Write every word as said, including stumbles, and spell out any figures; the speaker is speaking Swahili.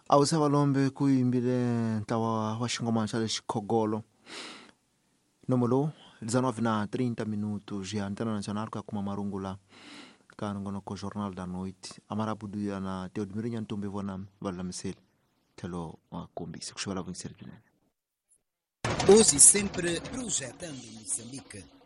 Au sa valombe kuimbile tawa wa xingomana xa le Xikhogolo. Nomolo dezenove na trinta minutos ya Antena Nacional ka kuma marungula ka nongonoko Jornal da Noite. Amara buduya na Teodmiri Nyantumbe vona valamisele. Telo makombisi kushola vingisele. Hoje e sempre projetando Moçambique.